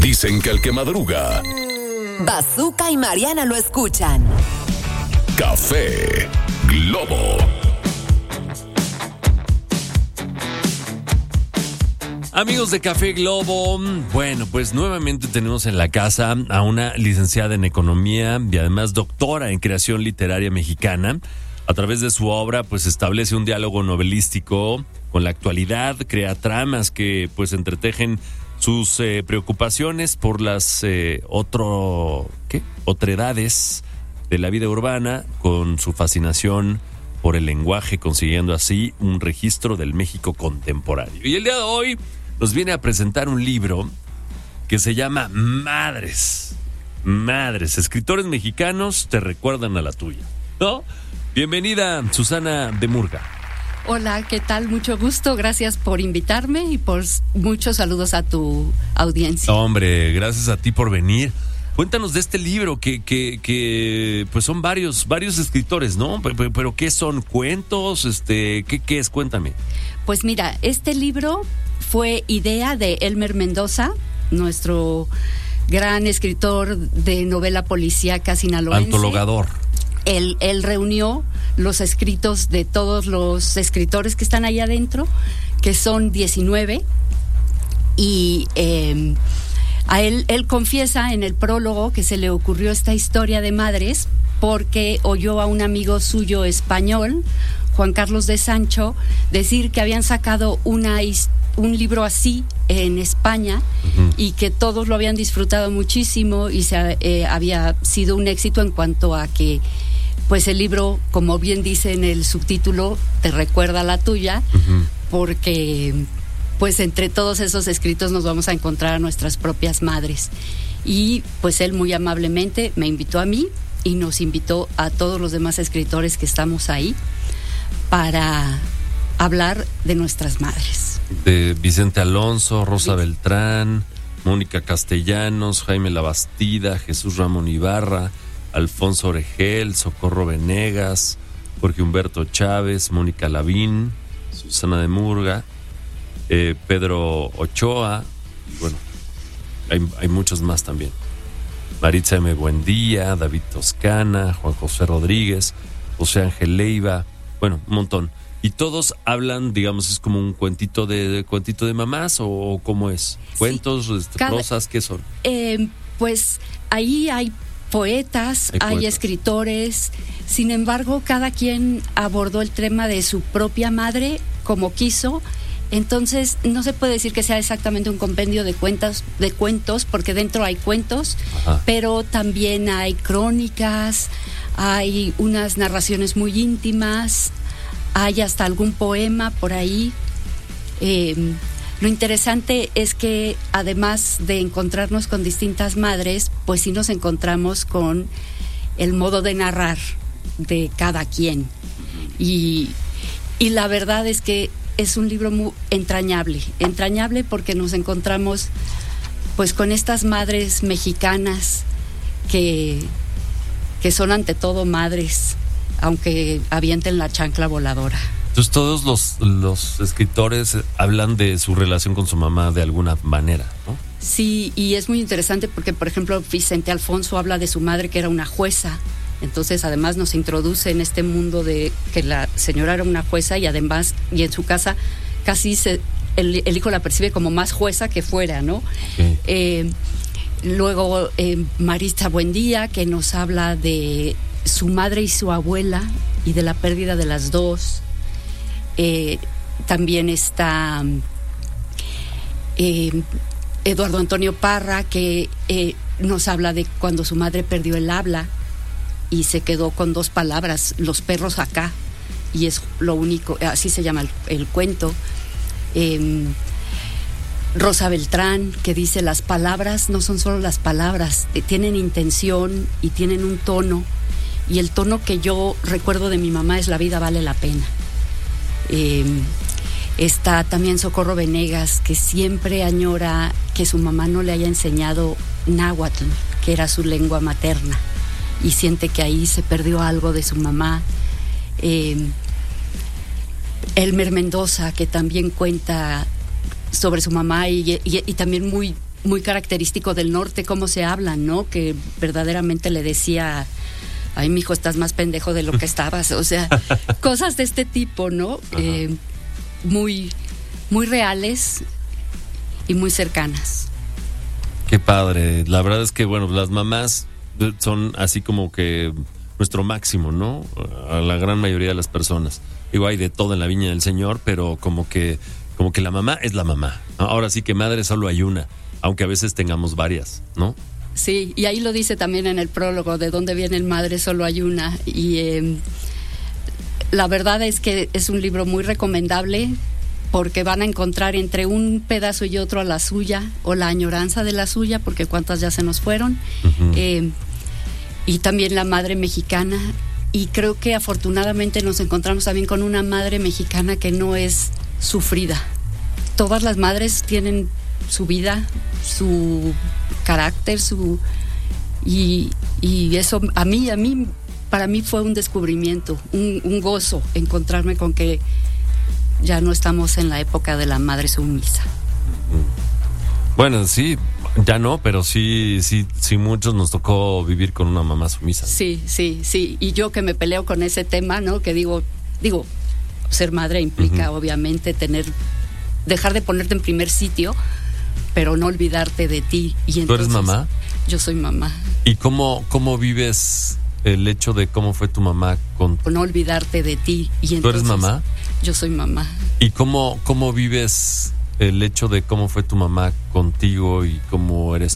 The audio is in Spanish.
Dicen que el que madruga, Bazooka y Mariana lo escuchan. Café Globo. Amigos de Café Globo, bueno, pues nuevamente tenemos en la casa a una licenciada en Economía y además doctora en Creación Literaria Mexicana. A través de su obra, pues establece un diálogo novelístico con la actualidad, crea tramas que pues entretejen sus preocupaciones por las otredades de la vida urbana, con su fascinación por el lenguaje, consiguiendo así un registro del México contemporáneo. Y el día de hoy nos viene a presentar un libro que se llama Madres. Madres, escritores mexicanos te recuerdan a la tuya, ¿no? Bienvenida, Susana de Murga. Hola, ¿qué tal? Mucho gusto, gracias por invitarme y por muchos saludos a tu audiencia. Hombre, gracias a ti por venir. Cuéntanos de este libro que pues son varios escritores, ¿no? Pero ¿qué son? ¿Cuentos? ¿Qué es? Cuéntame. Pues mira, este libro fue idea de Elmer Mendoza, nuestro gran escritor de novela policíaca sinaloense. Antologador. Él reunió los escritos de todos los escritores que están ahí adentro, que son 19, y a él confiesa en el prólogo que se le ocurrió esta historia de madres porque oyó a un amigo suyo español, Juan Carlos de Sancho, decir que habían sacado un libro así en España, uh-huh, y que todos lo habían disfrutado muchísimo y había sido un éxito en cuanto a que pues el libro, como bien dice en el subtítulo, te recuerda a la tuya, uh-huh, porque pues entre todos esos escritos nos vamos a encontrar a nuestras propias madres. Y pues él muy amablemente me invitó a mí y nos invitó a todos los demás escritores que estamos ahí para hablar de nuestras madres. De Vicente Alonso, Rosa Beltrán, Mónica Castellanos, Jaime Labastida, Jesús Ramón Ibarra, Alfonso Oregel, Socorro Venegas, Jorge Humberto Chávez, Mónica Lavín, Susana de Murga, Pedro Ochoa, bueno, hay muchos más también. Maritza M. Buendía, David Toscana, Juan José Rodríguez, José Ángel Leiva, bueno, un montón. Y todos hablan, digamos, es como un cuentito de mamás, o ¿cómo es? ¿Cuentos, sí, prosas, qué son? Pues ahí hay poetas, hay escritores. Sin embargo, cada quien abordó el tema de su propia madre como quiso. Entonces no se puede decir que sea exactamente un compendio de cuentos, porque dentro hay cuentos, ajá, pero también hay crónicas, hay unas narraciones muy íntimas, hay hasta algún poema por ahí. Lo interesante es que además de encontrarnos con distintas madres, pues sí nos encontramos con el modo de narrar de cada quien. Y la verdad es que es un libro muy entrañable porque nos encontramos pues con estas madres mexicanas que son ante todo madres, aunque avienten la chancla voladora. Entonces todos los escritores hablan de su relación con su mamá de alguna manera, ¿no? Sí, y es muy interesante porque, por ejemplo, Vicente Alfonso habla de su madre que era una jueza. Entonces, además nos introduce en este mundo de que la señora era una jueza y además, y en su casa casi el hijo la percibe como más jueza que fuera, ¿no? Okay. Luego, Maritza Buendía, que nos habla de su madre y su abuela y de la pérdida de las dos. También está Eduardo Antonio Parra, que nos habla de cuando su madre perdió el habla y se quedó con dos palabras, los perros acá, y es lo único, así se llama el cuento. Rosa Beltrán, que dice: las palabras no son solo las palabras, tienen intención y tienen un tono, y el tono que yo recuerdo de mi mamá es la vida vale la pena. Está también Socorro Venegas, que siempre añora que su mamá no le haya enseñado náhuatl, que era su lengua materna, y siente que ahí se perdió algo de su mamá. Elmer Mendoza, que también cuenta sobre su mamá y también muy muy característico del norte, cómo se hablan, ¿no? Que verdaderamente le decía, ay, mijo, estás más pendejo de lo que estabas. O sea, cosas de este tipo, ¿no? Muy, muy reales y muy cercanas. Qué padre. La verdad es que, bueno, las mamás son así como que nuestro máximo, ¿no? A la gran mayoría de las personas. Digo, hay de todo en la viña del Señor, pero como que la mamá es la mamá, ¿no? Ahora sí que madre solo hay una, aunque a veces tengamos varias, ¿no? Sí, y ahí lo dice también en el prólogo, de dónde viene el madre solo hay una. Y la verdad es que es un libro muy recomendable, porque van a encontrar entre un pedazo y otro a la suya, o la añoranza de la suya, porque cuántas ya se nos fueron, y también la madre mexicana. Y creo que afortunadamente nos encontramos también con una madre mexicana que no es sufrida. Todas las madres tienen su vida, su carácter, y eso para mí fue un descubrimiento, un gozo encontrarme con que ya no estamos en la época de la madre sumisa. Bueno, sí, ya no, pero sí, muchos nos tocó vivir con una mamá sumisa. Sí. Y yo que me peleo con ese tema, ¿no? Que digo, ser madre implica obviamente dejar de ponerte en primer sitio, pero no olvidarte de ti. Y entonces, ¿tú eres mamá? Yo soy mamá. ¿Y cómo vives el hecho de cómo fue tu mamá con... No olvidarte de ti. Y entonces, ¿tú eres mamá? Yo soy mamá. ¿Y cómo vives el hecho de cómo fue tu mamá contigo y cómo eres